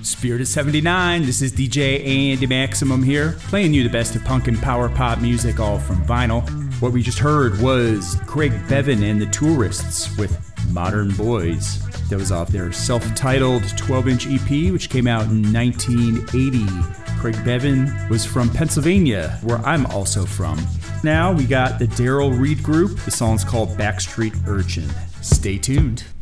Spirit of 79, this is DJ Andy Maximum here, playing you the best of punk and power pop music, all from vinyl. What we just heard was Craig Bevan and the Tourists with Modern Boys. That was off their self-titled 12-inch EP, which came out in 1980. Craig Bevan was from Pennsylvania, where I'm also from. Now we got the Daryl Reed Group. The song's called Backstreet Urchin. Stay tuned.